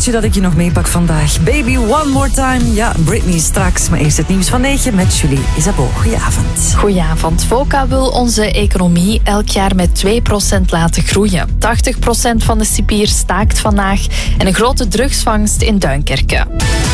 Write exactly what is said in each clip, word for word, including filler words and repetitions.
nummertje dat ik je nog meepak vandaag. Baby One More Time. Ja, Britney straks. Maar eerst het nieuws van negen met Julie Isabeau. Goedenavond. Goedenavond. VOCA wil onze economie elk jaar met twee procent laten groeien. tachtig procent van de cipiers staakt vandaag en een grote drugsvangst in Duinkerke.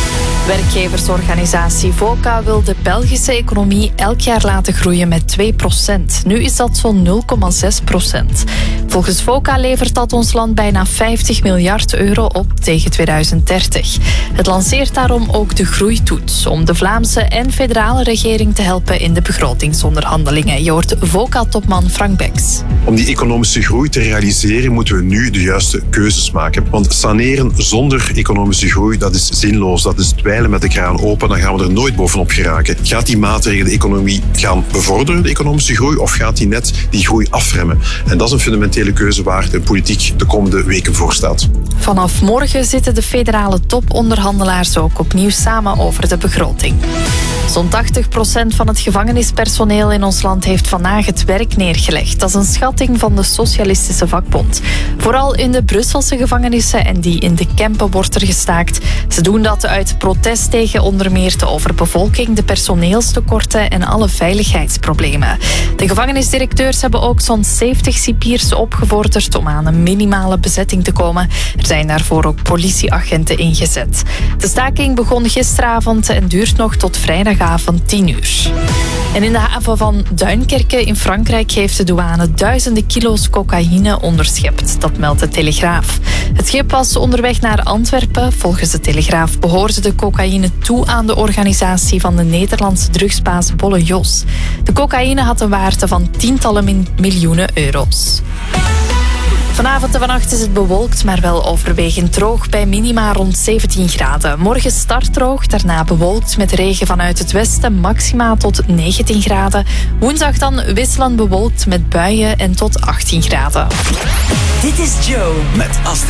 Werkgeversorganisatie VOCA wil de Belgische economie elk jaar laten groeien met twee procent. Nu is dat zo'n nul komma zes procent. Volgens VOCA levert dat ons land bijna vijftig miljard euro op tegen tweeduizend dertig. Het lanceert daarom ook de groeitoets om de Vlaamse en federale regering te helpen in de begrotingsonderhandelingen. Je hoort VOCA-topman Frank Beks. Om die economische groei te realiseren moeten we nu de juiste keuzes maken. Want saneren zonder economische groei, dat is zinloos. Dat is dweilen met de kraan open, dan gaan we er nooit bovenop geraken. Gaat die maatregel de economie gaan bevorderen, de economische groei, of gaat die net die groei afremmen? En dat is een fundamentele keuze waar de politiek de komende weken voor staat. Vanaf morgen zitten de federale toponderhandelaars ook opnieuw samen over de begroting. Zo'n tachtig procent van het gevangenispersoneel in ons land heeft vandaag het werk neergelegd. Dat is een schatting van de Socialistische Vakbond. Vooral in de Brusselse gevangenissen en die in de Kempen wordt er gestaakt. Ze doen dat uit protest tegen onder meer de overbevolking, de personeelstekorten en alle veiligheidsproblemen. De gevangenisdirecteurs hebben ook zo'n zeventig cipiers opgevorderd om aan een minimale bezetting te komen. Er zijn daarvoor ook politieagenten ingezet. De staking begon gisteravond en duurt nog tot vrijdagavond tien uur. En in de haven van Duinkerke in Frankrijk heeft de douane duizenden kilo's cocaïne onderschept. Dat meldt de Telegraaf. Het schip was onderweg naar Antwerpen. Volgens de Telegraaf behoorde de cocaïne toe aan de organisatie van de Nederlandse drugsbaas Bolle Jos. De cocaïne had een waarde van tientallen miljoenen euro's. Vanavond en vannacht is het bewolkt, maar wel overwegend droog bij minima rond zeventien graden. Morgen start droog, daarna bewolkt met regen vanuit het westen, maxima tot negentien graden. Woensdag dan wisselend bewolkt met buien en tot achttien graden. Dit is Joe met Astrid.